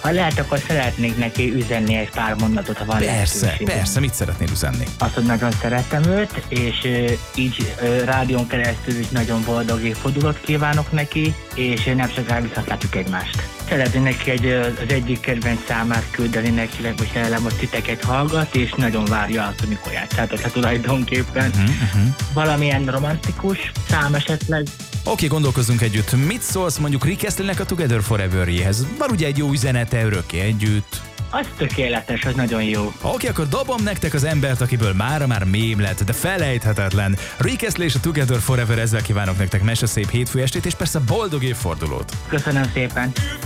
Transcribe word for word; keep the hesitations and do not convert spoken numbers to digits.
Ha lehet, akkor szeretnék neki üzenni egy pár mondatot, ha van Persze, lehetőségem. persze, mit szeretnél üzenni? Azt, hogy nagyon szeretem őt, és ö, így ö, rádión keresztül is nagyon boldog évfordulót kívánok neki, és nem sokára visszatlátjuk egymást. Szeretnék neki egy, ö, az egyik kedvenc számát küldeni neki, vagy most most titeket hallgat, és nagyon várja azt, hogy mikor játszátok le tulajdonképpen. Uh-huh, uh-huh. Valamilyen romantikus szám esetleg. Oké, gondolkozzunk együtt. Mit szólsz mondjuk Rick Astley-nek a Together Forever-jéhez? Van ugye egy jó üzenete, örökké együtt. Az tökéletes, az nagyon jó. Oké, akkor dobom nektek az embert, akiből mára már mém lett, de felejthetetlen. Rick Astley és a Together Forever, ezzel kívánok nektek meseszép hétfő estét, és persze boldog évfordulót. Köszönöm szépen.